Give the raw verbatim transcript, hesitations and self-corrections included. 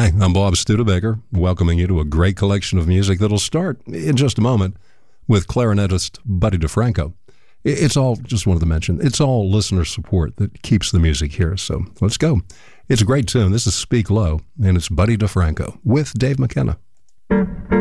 Hi, I'm Bob Studebaker, welcoming you to a great collection of music that'll start in just a moment with clarinetist Buddy DeFranco. It's all, just wanted to mention, it's all listener support that keeps the music here, so let's go. It's a great tune. This is Speak Low, and it's Buddy DeFranco with Dave McKenna.